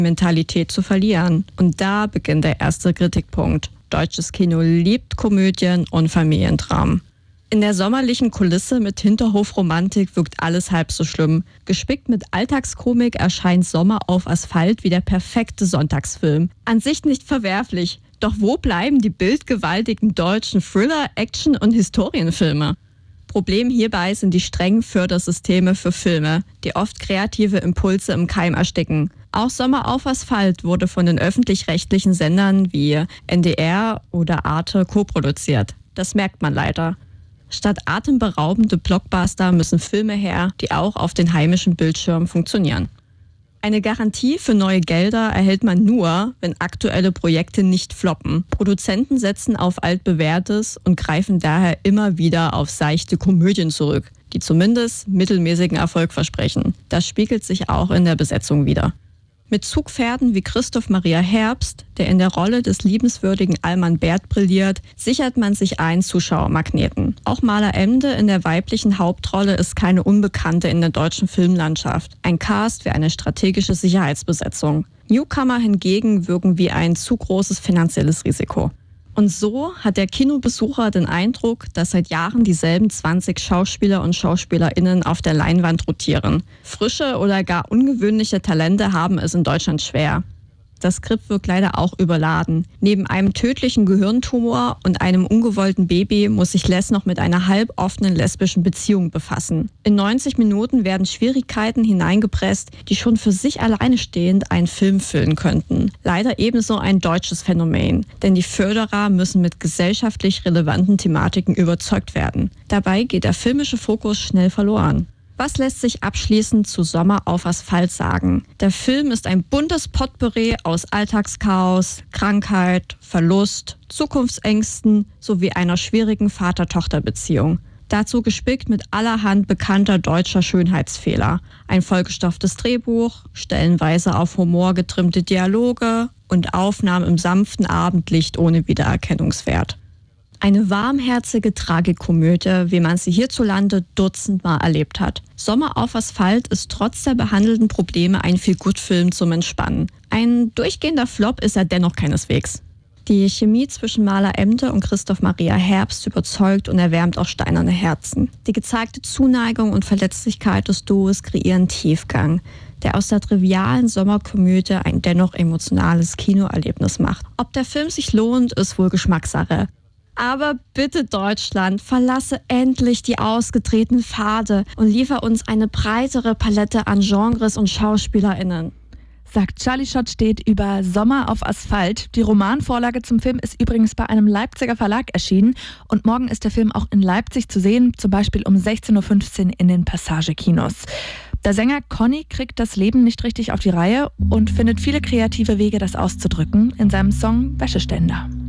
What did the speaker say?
Mentalität zu verlieren. Und da beginnt der erste Kritikpunkt. Deutsches Kino liebt Komödien und Familiendramen. In der sommerlichen Kulisse mit Hinterhofromantik wirkt alles halb so schlimm. Gespickt mit Alltagskomik erscheint Sommer auf Asphalt wie der perfekte Sonntagsfilm. An sich nicht verwerflich, doch wo bleiben die bildgewaltigen deutschen Thriller-, Action- und Historienfilme? Problem hierbei sind die strengen Fördersysteme für Filme, die oft kreative Impulse im Keim ersticken. Auch Sommer auf Asphalt wurde von den öffentlich-rechtlichen Sendern wie NDR oder Arte koproduziert. Das merkt man leider. Statt atemberaubende Blockbuster müssen Filme her, die auch auf den heimischen Bildschirmen funktionieren. Eine Garantie für neue Gelder erhält man nur, wenn aktuelle Projekte nicht floppen. Produzenten setzen auf altbewährtes und greifen daher immer wieder auf seichte Komödien zurück, die zumindest mittelmäßigen Erfolg versprechen. Das spiegelt sich auch in der Besetzung wider. Mit Zugpferden wie Christoph Maria Herbst, der in der Rolle des liebenswürdigen Alman Berth brilliert, sichert man sich einen Zuschauermagneten. Auch Maler Emde in der weiblichen Hauptrolle ist keine Unbekannte in der deutschen Filmlandschaft. Ein Cast wie eine strategische Sicherheitsbesetzung. Newcomer hingegen wirken wie ein zu großes finanzielles Risiko. Und so hat der Kinobesucher den Eindruck, dass seit Jahren dieselben 20 Schauspieler und SchauspielerInnen auf der Leinwand rotieren. Frische oder gar ungewöhnliche Talente haben es in Deutschland schwer. Das Skript wirkt leider auch überladen. Neben einem tödlichen Gehirntumor und einem ungewollten Baby muss sich Les noch mit einer halboffenen lesbischen Beziehung befassen. In 90 Minuten werden Schwierigkeiten hineingepresst, die schon für sich alleine stehend einen Film füllen könnten. Leider ebenso ein deutsches Phänomen, denn die Förderer müssen mit gesellschaftlich relevanten Thematiken überzeugt werden. Dabei geht der filmische Fokus schnell verloren. Was lässt sich abschließend zu Sommer auf Asphalt sagen? Der Film ist ein buntes Potpourri aus Alltagschaos, Krankheit, Verlust, Zukunftsängsten sowie einer schwierigen Vater-Tochter-Beziehung. Dazu gespickt mit allerhand bekannter deutscher Schönheitsfehler. Ein vollgestopftes Drehbuch, stellenweise auf Humor getrimmte Dialoge und Aufnahmen im sanften Abendlicht ohne Wiedererkennungswert. Eine warmherzige Tragikomödie, wie man sie hierzulande dutzendmal erlebt hat. Sommer auf Asphalt ist trotz der behandelten Probleme ein Feel-Good-Film zum Entspannen. Ein durchgehender Flop ist er dennoch keineswegs. Die Chemie zwischen Maler Emde und Christoph Maria Herbst überzeugt und erwärmt auch steinerne Herzen. Die gezeigte Zuneigung und Verletzlichkeit des Duos kreieren Tiefgang, der aus der trivialen Sommerkomödie ein dennoch emotionales Kinoerlebnis macht. Ob der Film sich lohnt, ist wohl Geschmackssache. Aber bitte Deutschland, verlasse endlich die ausgetretenen Pfade und liefer uns eine breitere Palette an Genres und SchauspielerInnen. Sagt Charlie Schott steht über Sommer auf Asphalt. Die Romanvorlage zum Film ist übrigens bei einem Leipziger Verlag erschienen und morgen ist der Film auch in Leipzig zu sehen, zum Beispiel um 16.15 Uhr in den Passage-Kinos. Der Sänger Conny kriegt das Leben nicht richtig auf die Reihe und findet viele kreative Wege, das auszudrücken in seinem Song Wäscheständer.